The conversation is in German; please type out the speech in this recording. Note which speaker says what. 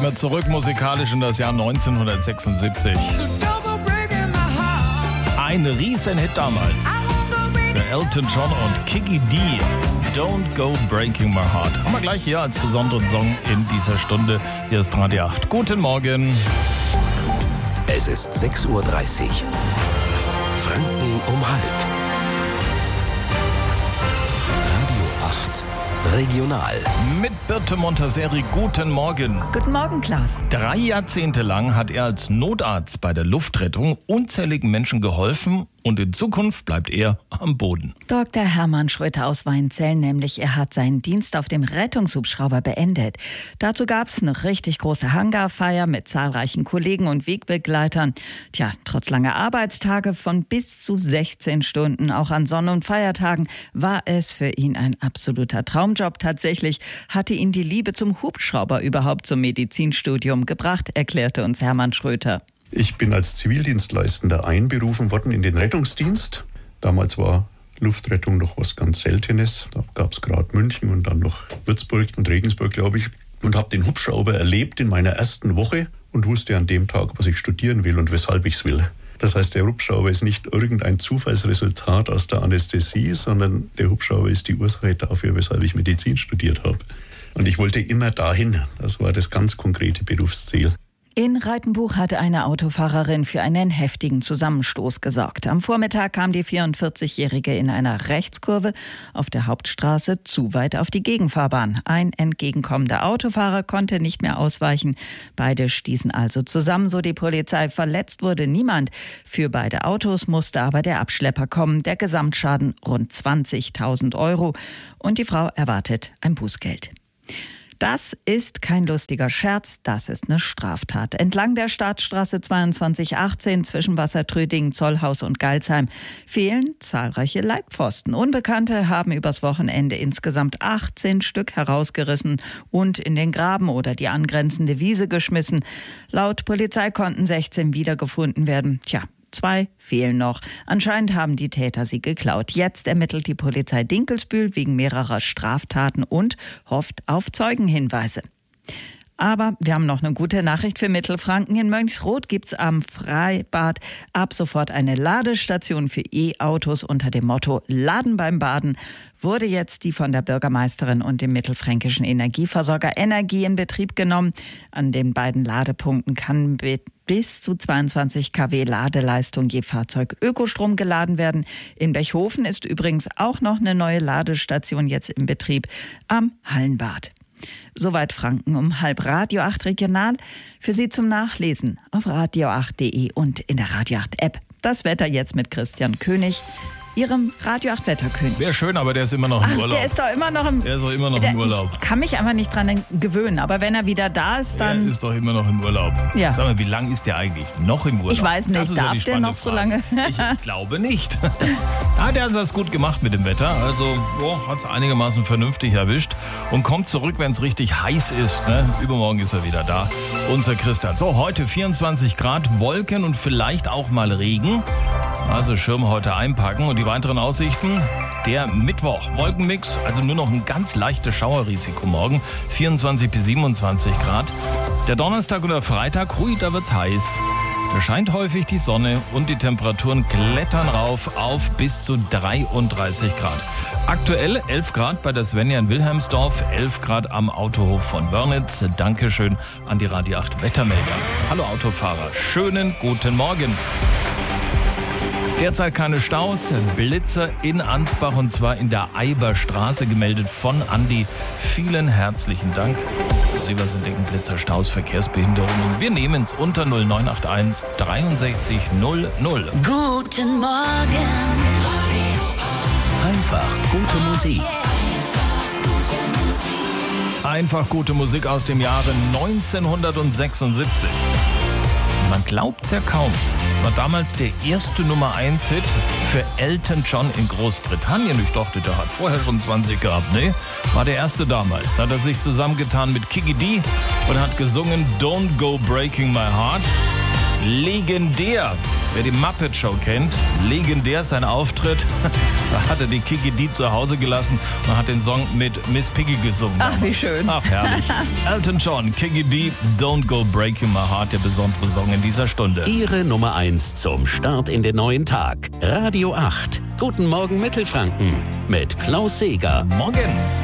Speaker 1: Gehen wir zurück musikalisch in das Jahr 1976. Ein Riesenhit damals für Elton John und Kiki D. Don't Go Breaking My Heart. Haben wir gleich hier als besonderen Song in dieser Stunde. Hier ist Radio 8. Guten Morgen.
Speaker 2: Es ist 6:30 Uhr. Franken um halb. Radio 8 Regional.
Speaker 1: Mit Birte Montaseri, guten Morgen.
Speaker 3: Guten Morgen, Klaas.
Speaker 1: 3 Jahrzehnte lang hat er als Notarzt bei der Luftrettung unzähligen Menschen geholfen und in Zukunft bleibt er am Boden.
Speaker 3: Dr. Hermann Schröter aus Weinzell nämlich, er hat seinen Dienst auf dem Rettungshubschrauber beendet. Dazu gab es eine richtig große Hangarfeier mit zahlreichen Kollegen und Wegbegleitern. Tja, trotz langer Arbeitstage von bis zu 16 Stunden, auch an Sonn- und Feiertagen, war es für ihn ein absoluter Traumjob. Tatsächlich hatte ihn die Liebe zum Hubschrauber überhaupt zum Medizinstudium gebracht, erklärte uns Hermann Schröter.
Speaker 4: Ich bin als Zivildienstleistender einberufen worden in den Rettungsdienst. Damals war Luftrettung noch was ganz Seltenes. Da gab es gerade München und dann noch Würzburg und Regensburg, glaube ich. Und habe den Hubschrauber erlebt in meiner ersten Woche und wusste an dem Tag, was ich studieren will und weshalb ich es will. Das heißt, der Hubschrauber ist nicht irgendein Zufallsresultat aus der Anästhesie, sondern der Hubschrauber ist die Ursache dafür, weshalb ich Medizin studiert habe. Und ich wollte immer dahin. Das war das ganz konkrete Berufsziel.
Speaker 3: In Reitenbuch hatte eine Autofahrerin für einen heftigen Zusammenstoß gesorgt. Am Vormittag kam die 44-Jährige in einer Rechtskurve auf der Hauptstraße zu weit auf die Gegenfahrbahn. Ein entgegenkommender Autofahrer konnte nicht mehr ausweichen. Beide stießen also zusammen, so die Polizei. Verletzt wurde niemand. Für beide Autos musste aber der Abschlepper kommen. Der Gesamtschaden rund 20.000 €. Und die Frau erwartet ein Bußgeld. Das ist kein lustiger Scherz, das ist eine Straftat. Entlang der Staatsstraße 2218 zwischen Wassertrödingen, Zollhaus und Galsheim fehlen zahlreiche Leitpfosten. Unbekannte haben übers Wochenende insgesamt 18 Stück herausgerissen und in den Graben oder die angrenzende Wiese geschmissen. Laut Polizei konnten 16 wiedergefunden werden. Tja, 2 fehlen noch. Anscheinend haben die Täter sie geklaut. Jetzt ermittelt die Polizei Dinkelsbühl wegen mehrerer Straftaten und hofft auf Zeugenhinweise. Aber wir haben noch eine gute Nachricht für Mittelfranken. In Mönchsroth gibt's am Freibad ab sofort eine Ladestation für E-Autos unter dem Motto Laden beim Baden. Wurde jetzt die von der Bürgermeisterin und dem mittelfränkischen Energieversorger Energie in Betrieb genommen. An den beiden Ladepunkten kann bis zu 22 kW Ladeleistung je Fahrzeug Ökostrom geladen werden. In Bechhofen ist übrigens auch noch eine neue Ladestation jetzt in Betrieb am Hallenbad. Soweit Franken um halb. Radio 8 Regional für Sie zum Nachlesen auf radio8.de und in der Radio 8 App. Das Wetter jetzt mit Christian König, Ihrem Radio 8 Wetterkönig.
Speaker 1: Wäre schön, aber der ist immer noch im Urlaub.
Speaker 3: Der ist doch immer noch im Urlaub. Ich kann mich einfach nicht dran gewöhnen, aber wenn er wieder da ist, dann...
Speaker 1: Der ist doch immer noch im Urlaub.
Speaker 3: Ja.
Speaker 1: Sag mal, wie lange ist der eigentlich noch im Urlaub?
Speaker 3: Ich weiß nicht, darf der noch so lange?
Speaker 1: Ich glaube nicht. Der hat das gut gemacht mit dem Wetter, also hat es einigermaßen vernünftig erwischt und kommt zurück, wenn es richtig heiß ist. Ne? Übermorgen ist er wieder da, unser Christian. So, heute 24 Grad, Wolken und vielleicht auch mal Regen. Also Schirm heute einpacken. Und die weiteren Aussichten, der Mittwoch, Wolkenmix, also nur noch ein ganz leichtes Schauerrisiko morgen, 24 bis 27 Grad. Der Donnerstag oder Freitag, da wird's heiß. Da scheint häufig die Sonne und die Temperaturen klettern rauf auf bis zu 33 Grad. Aktuell 11 Grad bei der Svenja in Wilhelmsdorf, 11 Grad am Autohof von Wörnitz. Dankeschön an die Radio 8 Wettermelder. Hallo Autofahrer, schönen guten Morgen. Derzeit keine Staus, Blitzer in Ansbach und zwar in der Eiberstraße gemeldet von Andi. Vielen herzlichen Dank. Für Sie was entdecken, Blitzer, Staus, Verkehrsbehinderungen. Wir nehmen es unter 0981 63 00.
Speaker 5: Guten Morgen.
Speaker 2: Einfach gute Musik.
Speaker 1: Einfach gute Musik aus dem Jahre 1976. Man glaubt's ja kaum. Es war damals der erste Nummer-1-Hit für Elton John in Großbritannien. Ich dachte, der hat vorher schon 20 gehabt. Nee, war der erste damals. Da hat er sich zusammengetan mit Kiki D und hat gesungen Don't Go Breaking My Heart. Legendär. Wer die Muppet Show kennt, legendär sein Auftritt. Da hat er die Kiki D zu Hause gelassen und hat den Song mit Miss Piggy gesungen.
Speaker 3: Ach, wie
Speaker 1: damals.
Speaker 3: schön.
Speaker 1: Ach, herrlich. Elton John, Kiki D, Don't Go Breaking My Heart, der besondere Song in dieser Stunde.
Speaker 2: Ihre Nummer 1 zum Start in den neuen Tag. Radio 8. Guten Morgen Mittelfranken mit Klaus Seeger.
Speaker 1: Morgen.